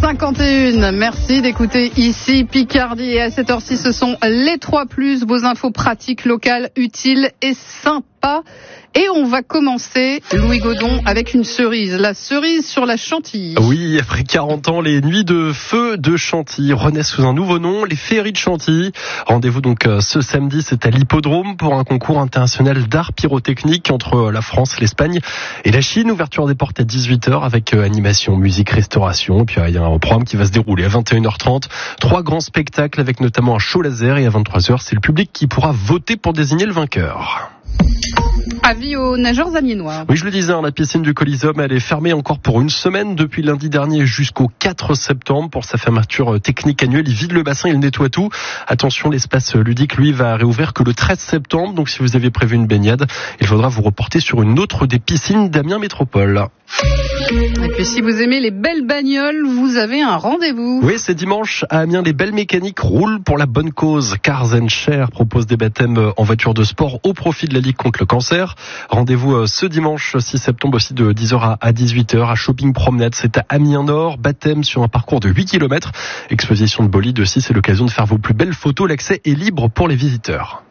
7h51, merci d'écouter ici Picardie. Et à cette heure-ci, ce sont les 3+, vos infos pratiques, locales, utiles et sympas. Et on va commencer, Louis Godon, avec une cerise. La cerise sur la Chantilly. Oui, après 40 ans, les nuits de feu de Chantilly renaissent sous un nouveau nom, les féeries de Chantilly. Rendez-vous donc ce samedi, c'est à l'Hippodrome pour un concours international d'art pyrotechnique entre la France, l'Espagne et la Chine. Ouverture des portes à 18h avec animation, musique, restauration. Et puis il y a un programme qui va se dérouler à 21h30. 3 grands spectacles avec notamment un show laser et à 23h, c'est le public qui pourra voter pour désigner le vainqueur. Avis aux nageurs amiénois. Oui, je le disais, la piscine du Coliseum, elle est fermée encore pour une semaine depuis lundi dernier jusqu'au 4 septembre pour sa fermeture technique annuelle. Il vide le bassin, il nettoie tout. Attention, l'espace ludique, lui, va réouvrir que le 13 septembre. Donc, si vous avez prévu une baignade, il faudra vous reporter sur une autre des piscines d'Amiens Métropole. Et puis, si vous aimez les belles bagnoles, vous avez un rendez-vous. Oui, c'est dimanche à Amiens. Les belles mécaniques roulent pour la bonne cause. Cars & Share propose des baptêmes en voiture de sport au profit de la Ligue contre le cancer. Rendez-vous ce dimanche 6 septembre aussi de 10h à 18h à Shopping Promenade. C'est à Amiens Nord. Baptême sur un parcours de 8 km. Exposition de bolides aussi. C'est l'occasion de faire vos plus belles photos. L'accès est libre pour les visiteurs.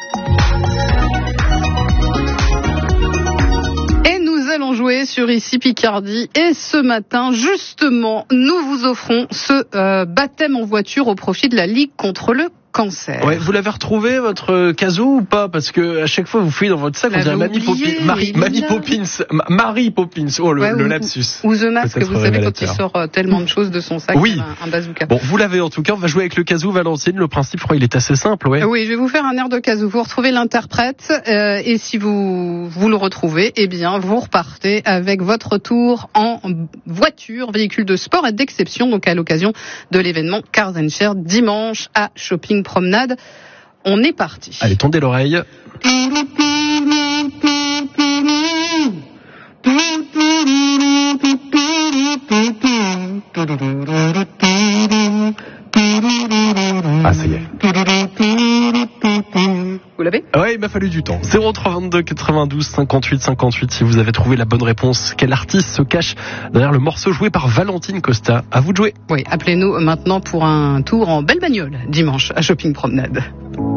Allons jouer sur ici Picardie et ce matin justement nous vous offrons ce baptême en voiture au profit de la Ligue contre le cancer. Ouais, vous l'avez retrouvé votre casou ou pas? Parce que à chaque fois vous fouillez dans votre sac, on dirait Mamie Poppins. Oh le lapsus. Ou The Mask, que vous savez quand il sort tellement de choses de son sac, oui. Un bazooka. Bon, vous l'avez en tout cas. On va jouer avec le casou Valentine. Le principe, je crois, il est assez simple, ouais. Oui, je vais vous faire un air de casou. Vous retrouvez l'interprète et si vous le retrouvez, eh bien vous repartez avec votre tour en voiture, véhicule de sport et d'exception, donc à l'occasion de l'événement Cars & Share dimanche à Shopping Promenade. On est parti. Allez, tendez l'oreille. Ah, ça y est. Vous l'avez ? Ouais, il m'a fallu du temps. 0322 92 58 58 si vous avez trouvé la bonne réponse. Quel artiste se cache derrière le morceau joué par Valentine Costa? À vous de jouer. Oui, appelez-nous maintenant pour un tour en belle bagnole dimanche à Shopping Promenade.